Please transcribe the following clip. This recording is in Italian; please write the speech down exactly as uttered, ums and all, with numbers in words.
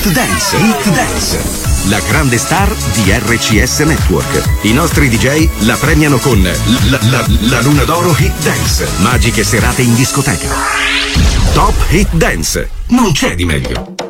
Hit Dance. Hit Dance. La grande star di R C S Network. I nostri D J la premiano con la, la, la Luna d'Oro Hit Dance. Magiche serate in discoteca. Top Hit Dance. Non c'è di meglio.